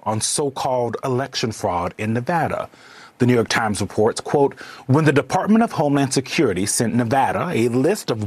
on so-called election fraud in Nevada. The New York Times reports, quote, when the Department of Homeland Security sent Nevada a list of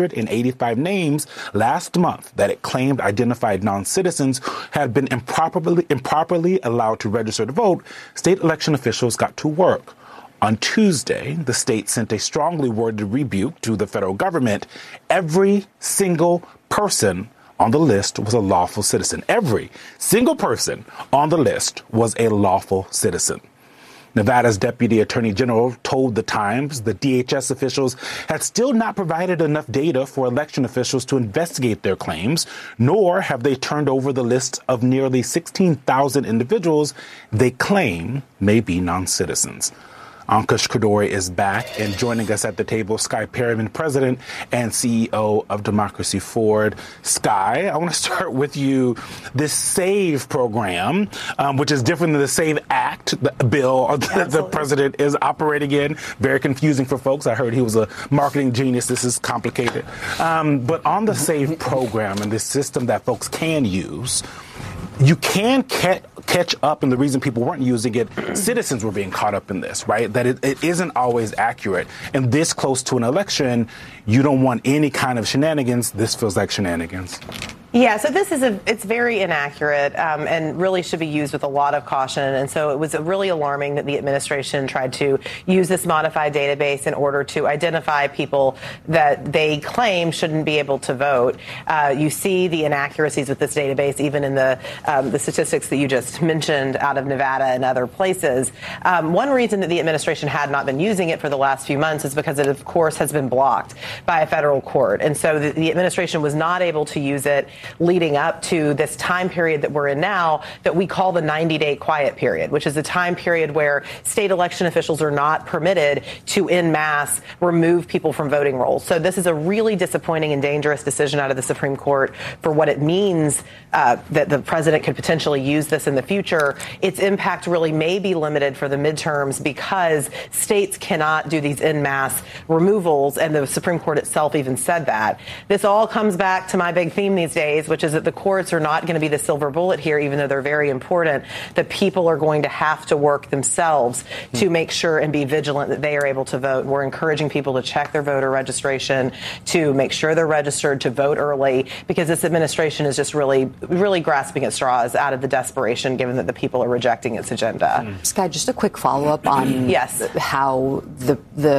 185 names last month that it claimed identified non-citizens had been improperly allowed to register to vote, state election officials got to work. On Tuesday, the state sent a strongly worded rebuke to the federal government. Every single person on the list was a lawful citizen. Every single person on the list was a lawful citizen. Nevada's Deputy Attorney General told the Times the DHS officials had still not provided enough data for election officials to investigate their claims, nor have they turned over the list of nearly 16,000 individuals they claim may be non-citizens. Ankush Khardori is back, and joining us at the table, Skye Perryman, President and CEO of Democracy Forward. Skye, I want to start with you. This SAVE program, which is different than the SAVE Act, the bill the president is operating in, very confusing for folks. I heard he was a marketing genius. This is complicated. But on the SAVE program and this system that folks can use, you can catch up, and the reason people weren't using it, citizens were being caught up in this, right? That it isn't always accurate. And this close to an election, you don't want any kind of shenanigans. This feels like shenanigans. Yeah, so it's very inaccurate and really should be used with a lot of caution. And so it was really alarming that the administration tried to use this modified database in order to identify people that they claim shouldn't be able to vote. You see the inaccuracies with this database, even in the statistics that you just mentioned out of Nevada and other places. One reason that the administration had not been using it for the last few months is because it, of course, has been blocked by a federal court. And so the administration was not able to use it leading up to this time period that we're in now that we call the 90-day quiet period, which is a time period where state election officials are not permitted to en masse remove people from voting rolls. So this is a really disappointing and dangerous decision out of the Supreme Court for what it means that the president could potentially use this in the future. Its impact really may be limited for the midterms because states cannot do these en masse removals, and the Supreme Court itself even said that. This all comes back to my big theme these days, which is that the courts are not going to be the silver bullet here, even though they're very important. The people are going to have to work themselves to make sure and be vigilant that they are able to vote. We're encouraging people to check their voter registration, to make sure they're registered, to vote early, because this administration is just really grasping at straws out of the desperation, given that the people are rejecting its agenda. Skye, just a quick follow-up on how the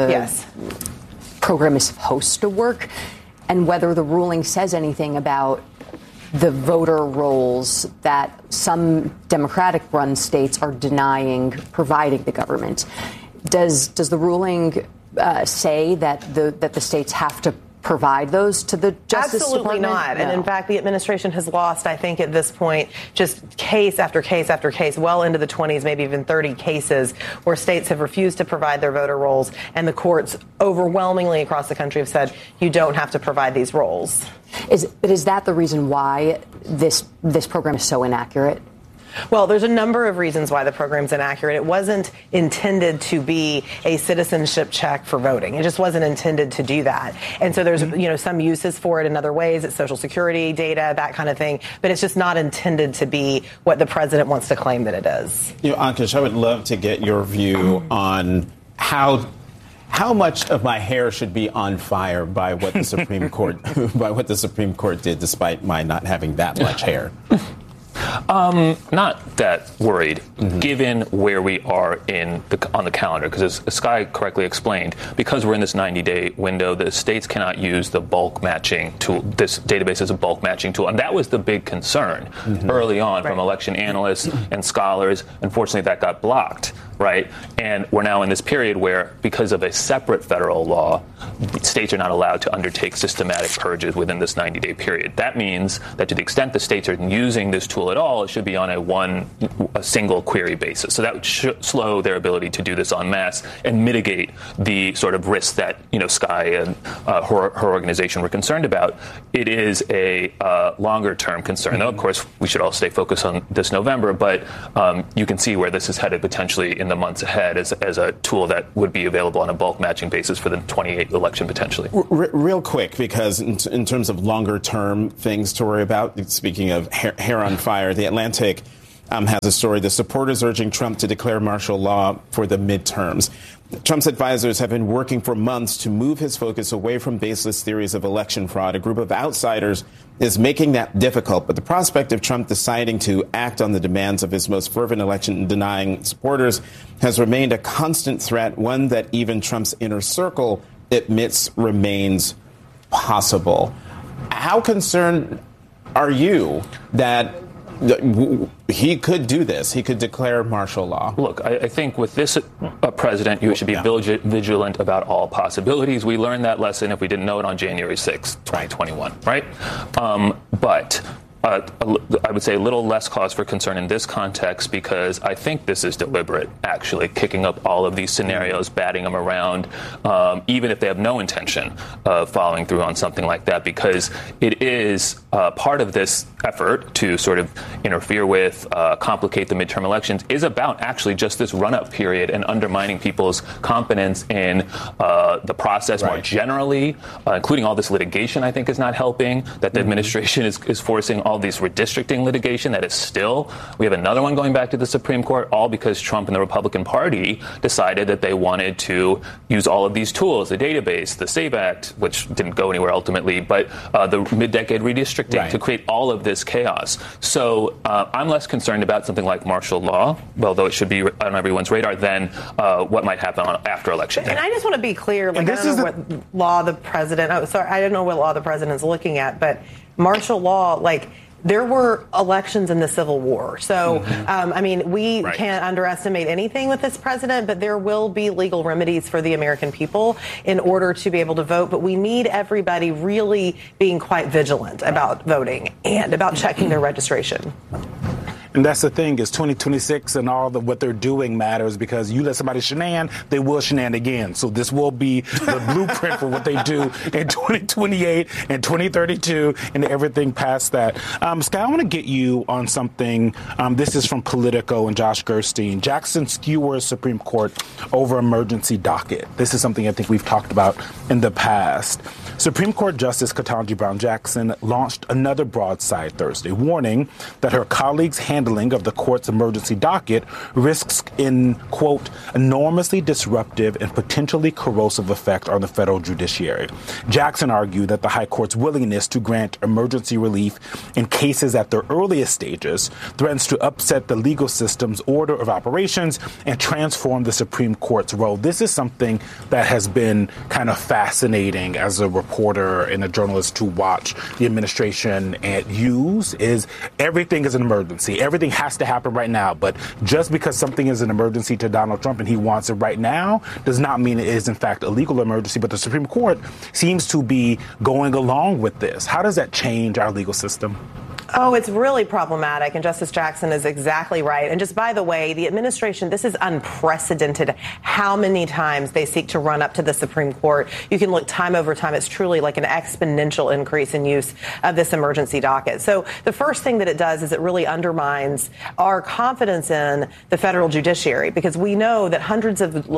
program is supposed to work and whether the ruling says anything about the voter rolls that some Democratic-run states are denying providing the government. Does the ruling say that the states have to provide those to the Justice Absolutely Department? not. No. And in fact, the administration has lost, I think, at this point, just case after case after case, well into the 20s, maybe even 30 cases where states have refused to provide their voter rolls. And the courts overwhelmingly across the country have said, you don't have to provide these rolls. But is that the reason why this program is so inaccurate? Well, there's a number of reasons why the program's inaccurate. It wasn't intended to be a citizenship check for voting. It just wasn't intended to do that. And so there's, some uses for it in other ways. It's Social Security data, that kind of thing. But it's just not intended to be what the president wants to claim that it is. Ankush, I would love to get your view on how much of my hair should be on fire by what the Supreme Court did, despite my not having that much hair. Not that worried, given where we are on the calendar, because as Skye correctly explained, because we're in this 90-day window, the states cannot use the bulk matching tool. This database is a bulk matching tool, and that was the big concern early on from election analysts and scholars. Unfortunately, that got blocked. Right. And we're now in this period where, because of a separate federal law, states are not allowed to undertake systematic purges within this 90-day period. That means that to the extent the states are using this tool at all, it should be on a single query basis. So that would slow their ability to do this en masse and mitigate the sort of risks that, Skye and her organization were concerned about. It is a longer-term concern, though, of course, we should all stay focused on this November, but you can see where this is headed potentially in the months ahead as a tool that would be available on a bulk matching basis for the 28th election potentially. Real quick, because in terms of longer term things to worry about, speaking of hair on fire, The Atlantic has a story. The supporters urging Trump to declare martial law for the midterms. Trump's advisors have been working for months to move his focus away from baseless theories of election fraud. A group of outsiders is making that difficult, but the prospect of Trump deciding to act on the demands of his most fervent election-denying supporters has remained a constant threat, one that even Trump's inner circle admits remains possible. How concerned are you that he could do this? He could declare martial law. Look, I think with this president, you should be vigilant about all possibilities. We learned that lesson if we didn't know it on January 6th, 2021, right? But I would say a little less cause for concern in this context because I think this is deliberate, actually, kicking up all of these scenarios, batting them around, even if they have no intention of following through on something like that, because it is part of this effort to sort of interfere with, complicate the midterm elections is about actually just this run-up period and undermining people's confidence in the process more generally, including all this litigation I think is not helping, that the administration is forcing all these redistricting litigation that is still. We have another one going back to the Supreme Court, all because Trump and the Republican Party decided that they wanted to use all of these tools, the database, the SAVE Act, which didn't go anywhere ultimately, but the mid-decade redistricting to create all of this chaos. So I'm less concerned about something like martial law, although it should be on everyone's radar, than what might happen after election day. And I just want to be clear, like, I don't know what law the president, I don't know what law the president's looking at, but martial law, like, there were elections in the Civil War. So, I mean, we can't underestimate anything with this president, but there will be legal remedies for the American people in order to be able to vote. But we need everybody really being quite vigilant about voting and about checking their registration. And that's the thing, is 2026 and all what they're doing matters, because you let somebody shenan, they will shenan again. So this will be the blueprint for what they do in 2028 and 2032 and everything past that. Scott, I want to get you on something. This is from Politico and Josh Gerstein. Jackson skewers Supreme Court over emergency docket. This is something I think we've talked about in the past. Supreme Court Justice Ketanji Brown Jackson launched another broadside Thursday, warning that her colleagues' handling of the court's emergency docket risks in, quote, enormously disruptive and potentially corrosive effect on the federal judiciary. Jackson argued that the High Court's willingness to grant emergency relief in cases at their earliest stages threatens to upset the legal system's order of operations and transform the Supreme Court's role. This is something that has been kind of fascinating as a reporter and a journalist to watch the administration and use. Is everything is an emergency. Everything has to happen right now. But just because something is an emergency to Donald Trump and he wants it right now does not mean it is, in fact, a legal emergency. But the Supreme Court seems to be going along with this. How does that change our legal system? Oh, it's really problematic, and Justice Jackson is exactly right. And just by the way, the administration, this is unprecedented how many times they seek to run up to the Supreme Court. You can look time over time. It's truly like an exponential increase in use of this emergency docket. So the first thing that it does is it really undermines our confidence in the federal judiciary, because we know that hundreds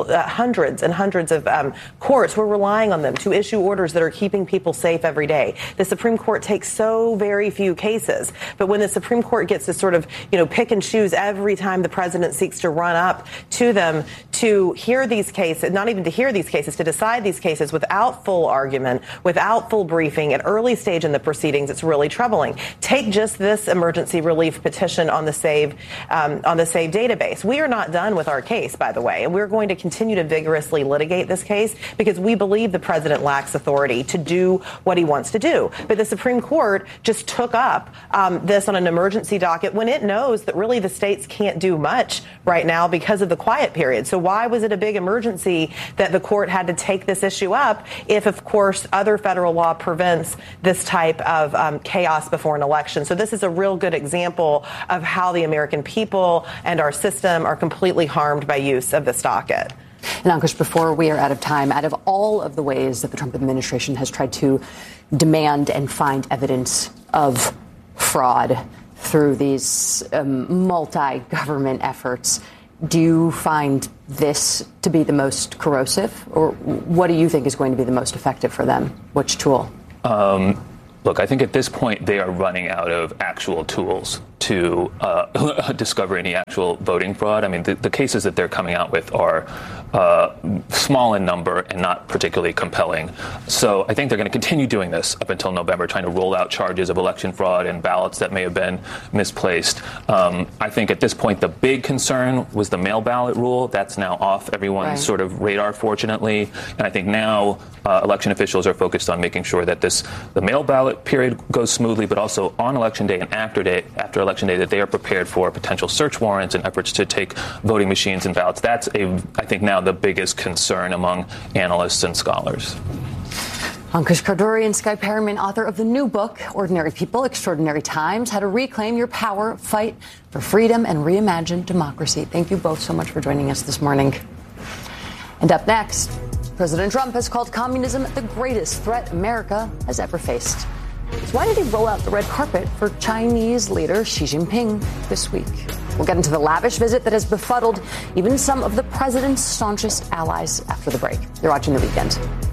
and hundreds of courts were relying on them to issue orders that are keeping people safe every day. The Supreme Court takes so very few cases. But when the Supreme Court gets to sort of, pick and choose every time the president seeks to run up to them to hear these cases, not even to hear these cases, to decide these cases without full argument, without full briefing at early stage in the proceedings, it's really troubling. Take just this emergency relief petition on the SAVE database. We are not done with our case, by the way, and we're going to continue to vigorously litigate this case because we believe the president lacks authority to do what he wants to do. But the Supreme Court just took up this on an emergency docket when it knows that really the states can't do much right now because of the quiet period. So why was it a big emergency that the court had to take this issue up if, of course, other federal law prevents this type of chaos before an election? So this is a real good example of how the American people and our system are completely harmed by use of this docket. And Ankush, before we are out of time, out of all of the ways that the Trump administration has tried to demand and find evidence of fraud through these multi-government efforts, do you find this to be the most corrosive, or what do you think is going to be the most effective for them? Which tool? Look, I think at this point they are running out of actual tools to discover any actual voting fraud. I mean, the cases that they're coming out with are small in number and not particularly compelling. So I think they're going to continue doing this up until November, trying to roll out charges of election fraud and ballots that may have been misplaced. I think at this point, the big concern was the mail ballot rule. That's now off everyone's sort of radar, fortunately. And I think now election officials are focused on making sure that the mail ballot period goes smoothly, but also on Election Day and after Election Day, that they are prepared for potential search warrants and efforts to take voting machines and ballots. That's, I think, now the biggest concern among analysts and scholars. Ankush Kharduri and Sky Perryman, author of the new book, Ordinary People, Extraordinary Times, How to Reclaim Your Power, Fight for Freedom, and Reimagine Democracy. Thank you both so much for joining us this morning. And up next, President Trump has called communism the greatest threat America has ever faced. So why did he roll out the red carpet for Chinese leader Xi Jinping this week? We'll get into the lavish visit that has befuddled even some of the president's staunchest allies after the break. You're watching The Weekend.